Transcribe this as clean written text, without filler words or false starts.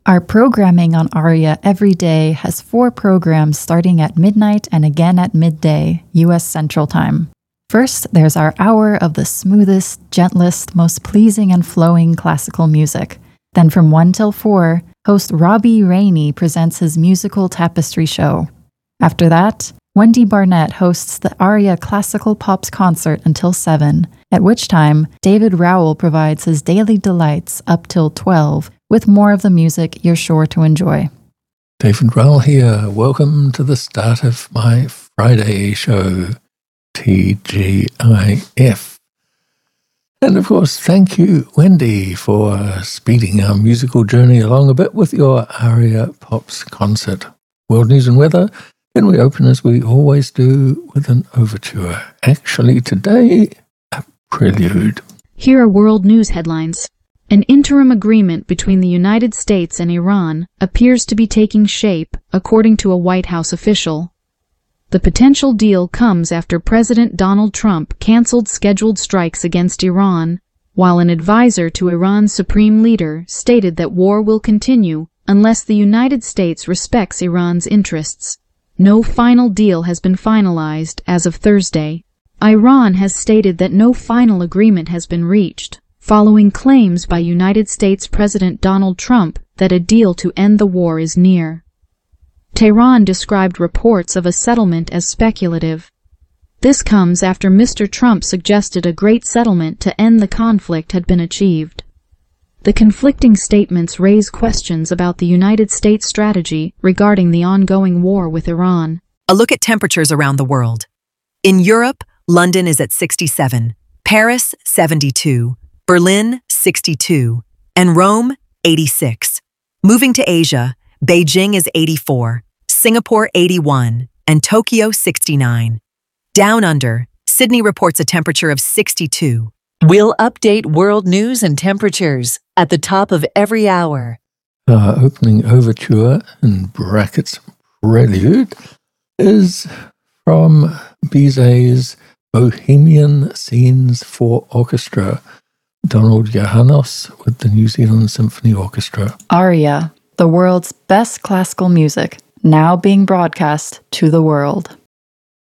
Our programming on ARIA every day has 4 programs starting at midnight and again at midday, U.S. Central Time. First, there's our hour of the smoothest, gentlest, most pleasing and flowing classical music. Then from 1 till 4, host Robbie Rainey presents his musical tapestry show. After that, Wendy Barnett hosts the ARIA Classical Pops concert until 7, at which time David Rowell provides his daily delights up till 12, with more of the music you're sure to enjoy. David Rowell here. Welcome to the start of my Friday show, TGIF. And of course, thank you, Wendy, for speeding our musical journey along a bit with your ARIA Pops concert. World news and weather. Then we open, as we always do, with an overture. Actually, today, a prelude. Here are world news headlines. An interim agreement between the United States and Iran appears to be taking shape, according to a White House official. The potential deal comes after President Donald Trump canceled scheduled strikes against Iran, while an advisor to Iran's supreme leader stated that war will continue unless the United States respects Iran's interests. No final deal has been finalized as of Thursday. Iran has stated that no final agreement has been reached, following claims by United States President Donald Trump that a deal to end the war is near. Tehran described reports of a settlement as speculative. This comes after Mr. Trump suggested a great settlement to end the conflict had been achieved. The conflicting statements raise questions about the United States strategy regarding the ongoing war with Iran. A look at temperatures around the world. In Europe, London is at 67, Paris 72, Berlin 62, and Rome 86. Moving to Asia, Beijing is 84, Singapore 81, and Tokyo 69. Down under, Sydney reports a temperature of 62. We'll update world news and temperatures at the top of every hour. Our opening overture, in brackets prelude, is from Bizet's Bohemian Scenes for Orchestra, Donald Johannes with the New Zealand Symphony Orchestra. ARIA, the world's best classical music, now being broadcast to the world.